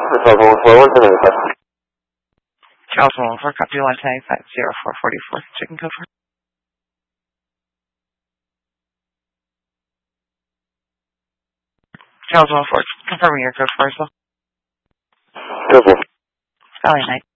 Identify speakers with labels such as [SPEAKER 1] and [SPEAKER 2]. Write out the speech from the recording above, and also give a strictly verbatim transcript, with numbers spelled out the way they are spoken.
[SPEAKER 1] Charles one
[SPEAKER 2] four, copy one ten five zero four forty four. Chicken code for. Charles one four, confirming your code for as well.
[SPEAKER 1] Yes, sir.
[SPEAKER 2] Valley Night.